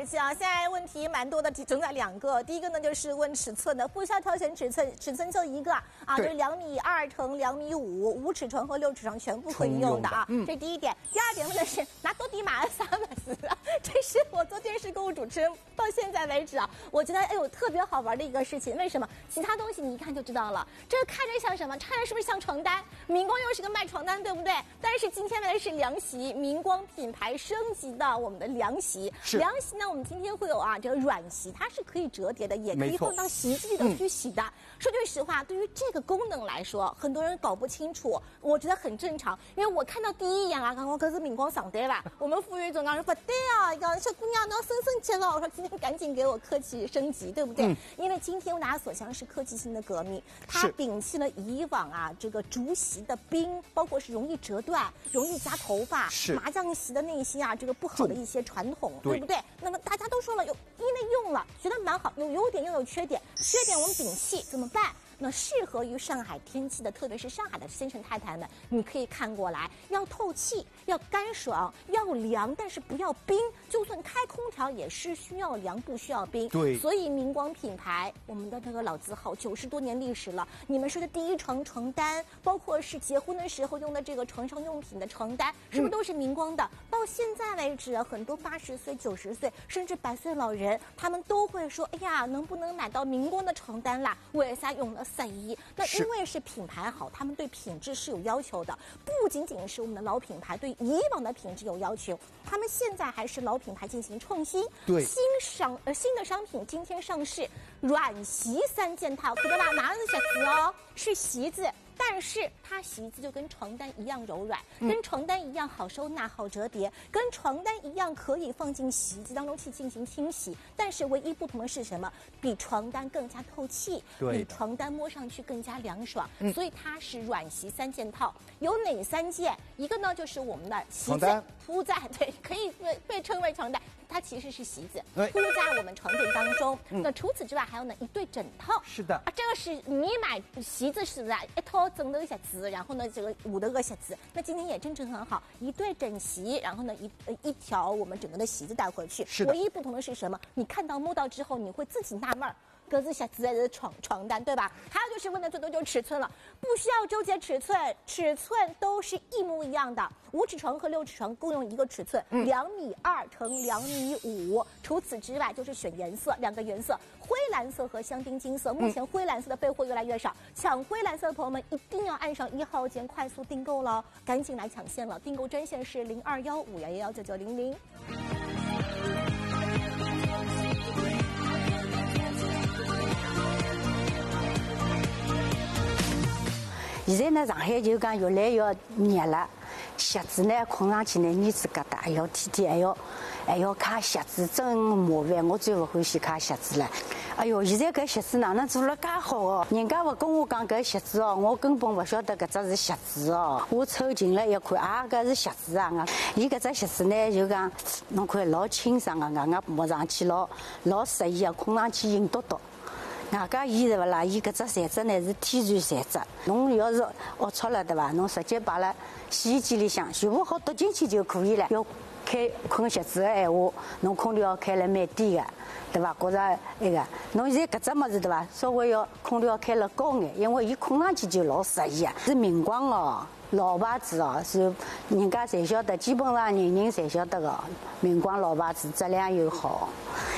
时期啊，现在问题蛮多的，整在2个。第一个呢就是问尺寸的，不需要挑选尺寸，尺寸就一个啊，就是2.2米乘2.5米，5尺床和6尺床全部可以用的啊。这是第一点。第二点问的是拿多底码3码丝，这是我做电视购物主持人到现在为止啊，我觉得哎呦特别好玩的一个事情。为什么？其他东西你一看就知道了，这个看着像什么？看着是不是像床单？明光又是个卖床单，对不对？但是今天呢是凉席，明光品牌升级到我们的凉席。凉席呢，我们今天会有啊这个软席，它是可以折叠的，也可以放到洗衣机里头去洗的。说句实话，对于这个功能来说，很多人搞不清楚，我觉得很正常。因为我看到第一眼啊，刚刚可是明光上对吧？我们副总刚说不对啊，讲小姑娘你要升级了，我说今天赶紧给我科技升级，对不对？因为今天我拿所向是科技性的革命，它摒弃了以往啊这个竹席的冰，包括是容易折断、容易夹头发、麻将席的那些啊这个不好的一些传统，对不对？那么大家都说了，因为用了觉得蛮好，有优点又有缺点，缺点我们摒弃怎么办？那适合于上海天气的，特别是上海的先生太太们，你可以看过来，要透气，要干爽，要凉，但是不要冰。就算开空调也是需要凉，不需要冰。对，所以明光品牌，我们的这个老字号，90多年历史了。你们说的第一床床单，包括是结婚的时候用的这个床上用品的床单，是不是都是明光的？到现在为止，很多80岁、90岁甚至100岁老人，他们都会说：“哎呀，能不能买到明光的床单啦？为啥用了3亿？”那因为是品牌好，他们对品质是有要求的，不仅仅是我们的老品牌对以往的品质有要求，他们现在还是老品牌进行创新。对，新的商品今天上市，软席3件套，可得吧？哪是小子哦，是席子。但是它席子就跟床单一样柔软，跟床单一样好收纳、好折叠，跟床单一样可以放进洗衣机当中去进行清洗。但是唯一不同的是什么？比床单更加透气，比床单摸上去更加凉爽。所以它是软席3件套，有哪3件？一个呢就是我们的席子铺在，对，可以被称为床单。它其实是席子铺在我们床垫当中。那除此之外还有呢一对枕套。是的啊，这个是你买席子是在一套整的鞋子，然后呢这个5的个鞋子。那今天也真正很好，一对枕席，然后呢一条我们整个的席子带回去。是的。唯一不同的是什么？你看到摸到之后，你会自己纳闷儿。各自鞋子的床单，对吧？还有就是问的最多就是尺寸了，不需要纠结尺寸，尺寸都是一模一样的。5尺床和6尺床共用一个尺寸，2.2米乘2.5米。除此之外，就是选颜色，2个颜色，灰蓝色和香槟金色。目前灰蓝色的备货越来越少，抢灰蓝色的朋友们一定要按上1号键快速订购了，赶紧来抢线了。订购专线是0215119900。 现在呢，上海就讲越来越热了，鞋子呢困上去呢，儿子疙瘩，天天还要揩鞋子，真麻烦。我最不欢喜揩鞋子了。哎哟，现在搿鞋子哪能做了介好哦？人家不跟我讲搿鞋子哦，我根本不晓得搿只是鞋子哦。我凑近了一看，啊，搿是鞋子啊！伊搿只鞋子呢，就讲侬看老清爽个，摸上去老适意啊，困上去硬嘟嘟。外加伊对勿啦？伊搿只材质呢是天然材质，侬要是龌龊了对伐？侬直接摆辣洗衣机里向，全部好倒进去就可以了。要开困鞋子个闲话，侬空调开了蛮低个，对伐？觉着那个，侬现在搿只物事对伐？稍微要空调开了高眼，因为伊困上去就老适意啊。是明光哦，老牌子哦，是人家侪晓得，基本上人人侪晓得个。明光老牌子，质量又好。